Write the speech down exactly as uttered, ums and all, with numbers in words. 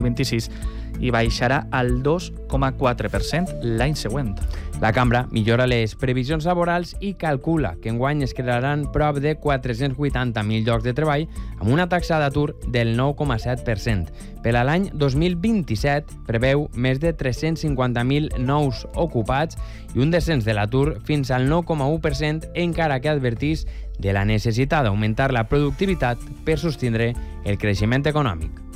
vint-i-sis i baixarà al dos coma quatre per cent l'any següent. La cambra millora les previsions laborals i calcula que enguany es crearan prop de quatre-cents vuitanta mil llocs de treball amb una taxa d'atur del nou coma set per cent. Per a l'any dos mil vint-i-set preveu més de tres-cents cinquanta mil nous ocupats i un descens de l'atur fins al nou coma u per cent, encara que advertís de la necessitat d'augmentar la productivitat per sostindre el creixement econòmic.